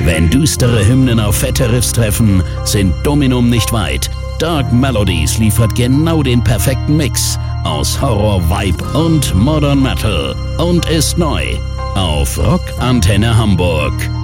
Wenn düstere Hymnen auf fette Riffs treffen, sind Dominum nicht weit. Dark Melodies liefert genau den perfekten Mix aus Horror, Vibe und Modern Metal und ist neu auf Rock Antenne Hamburg.